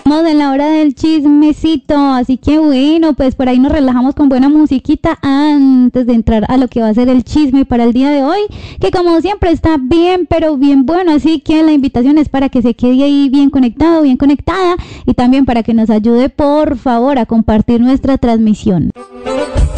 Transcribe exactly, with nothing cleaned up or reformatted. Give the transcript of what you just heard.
En la hora del chismecito, así que bueno, pues por ahí nos relajamos con buena musiquita antes de entrar a lo que va a ser el chisme para el día de hoy, que como siempre está bien, pero bien bueno, así que la invitación es para que se quede ahí bien conectado, bien conectada, y también para que nos ayude por favor a compartir nuestra transmisión.